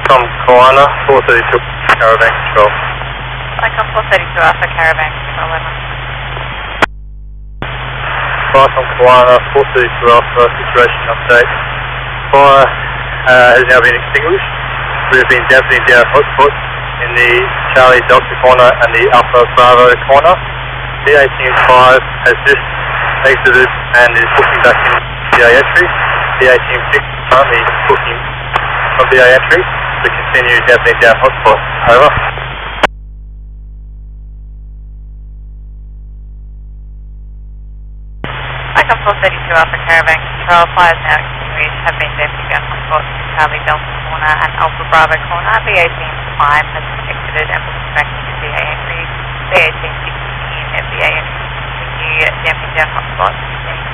From Koala, 432 Caravan Control. Icon 432 Alpha Caravan Control, over. Fire from Koala, 432 Alpha, situation update. Fire has now been extinguished. We have been dampening down hotspot in the Charlie Delta corner and the Alpha Bravo corner. The A-Team 5 has just exited and is booking back in BA entry. The A-Team 6 is currently booking from BA entry to continue dampening down hotspot. Over. Icon 432 Alpha Caravan Control, fires now extinguished, have been dampening down hotspot in Charlie Delta corner and Alpha Bravo corner. The A-Team 5 has exited and booking back into BA entry. The A-Team 6 is in BA entry to continue damping down hotspot in